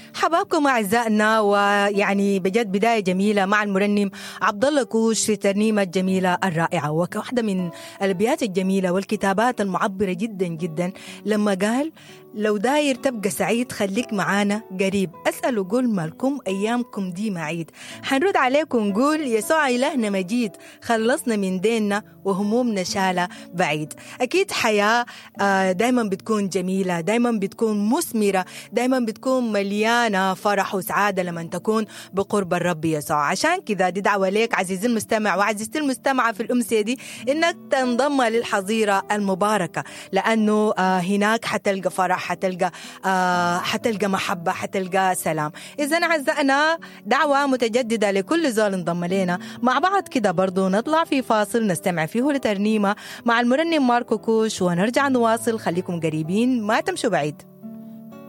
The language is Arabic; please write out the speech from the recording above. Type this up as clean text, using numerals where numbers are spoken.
حبابكم أعزائنا، ويعني بجد بداية جميلة مع المرنم عبد الله كوش في ترنيمة جميلة الرائعة، وواحدة من الأبيات الجميلة والكتابات المعبرة جدا جدا لما قال: لو داير تبقى سعيد خليك معانا قريب، أسأل وقول مالكم أيامكم دي معيد. حنرد عليكم نقول يسوع إلهنا مجيد، خلصنا من ديننا وهمومنا شالة بعيد. أكيد حياة دايما بتكون جميلة، دايما بتكون مثمرة، دايما بتكون مليانة فرح وسعادة لما تكون بقرب الرب يسوع. عشان كذا دي دعوة لك عزيزي المستمع وعزيزتي المستمعة في الأمسية دي إنك تنضم للحظيرة المباركة، لأنه هناك حتلقى فرح، حتلقى محبة، حتلقى سلام. إذن أعزائنا دعوة متجددة لكل زول انضم لنا. مع بعض كده برضو نطلع في فاصل نستمع فيه لترنيمة مع المرنم ماركو كوش ونرجع نواصل. خليكم قريبين، ما تمشوا بعيد.